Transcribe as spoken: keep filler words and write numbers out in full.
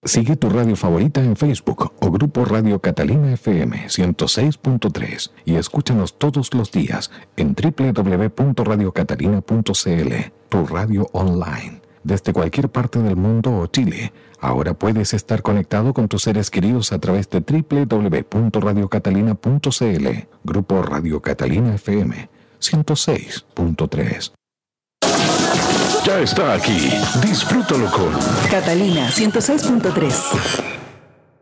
Sigue tu radio favorita en Facebook o Grupo Radio Catalina F M ciento seis punto tres y escúchanos todos los días en doble u doble u doble u punto radio catalina punto c l, tu radio online. Desde cualquier parte del mundo o Chile, ahora puedes estar conectado con tus seres queridos a través de doble u doble u doble u punto radio catalina punto c l. Grupo Radio Catalina F M ciento seis punto tres. Ya está aquí. Disfrútalo con Catalina ciento seis punto tres.